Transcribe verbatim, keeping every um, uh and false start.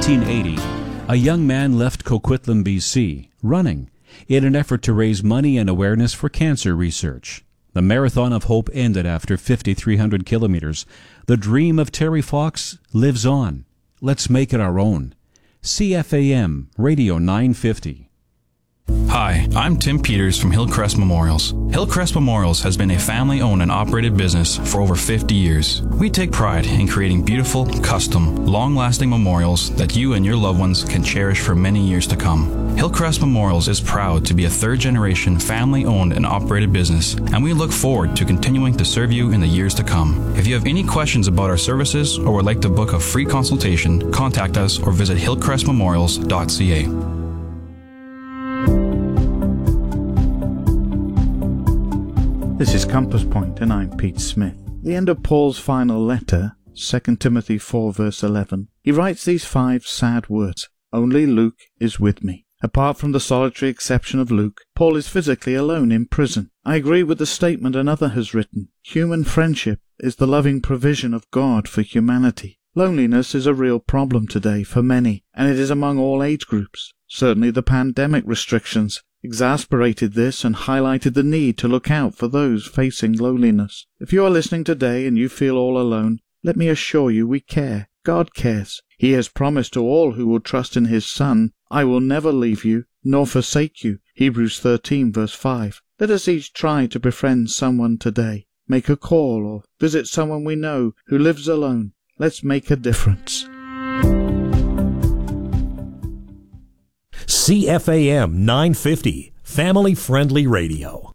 nineteen eighty, a young man left Coquitlam, B C, running in an effort to raise money and awareness for cancer research. The Marathon of Hope ended after fifty-three hundred kilometers. The dream of Terry Fox lives on. Let's make it our own. C F A M Radio nine fifty. Hi, I'm Tim Peters from Hillcrest Memorials. Hillcrest Memorials has been a family-owned and operated business for over fifty years. We take pride in creating beautiful, custom, long-lasting memorials that you and your loved ones can cherish for many years to come. Hillcrest Memorials is proud to be a third-generation family-owned and operated business, and we look forward to continuing to serve you in the years to come. If you have any questions about our services or would like to book a free consultation, contact us or visit hillcrest memorials dot c a. This is Compass Point, and I'm Pete Smith. The end of Paul's final letter, Second Timothy four verse eleven, he writes these five sad words: "Only Luke is with me." Apart from the solitary exception of Luke, Paul is physically alone in prison. I agree with the statement another has written: human friendship is the loving provision of God for humanity. Loneliness is a real problem today for many, and it is among all age groups. Certainly the pandemic restrictions exasperated this and highlighted the need to look out for those facing loneliness. If you are listening today and you feel all alone, let me assure you we care. God cares. He has promised to all who will trust in His Son, "I will never leave you nor forsake you." Hebrews thirteen verse five. Let us each try to befriend someone today. Make a call or visit someone we know who lives alone. Let's make a difference. C F A M nine fifty, family-friendly radio.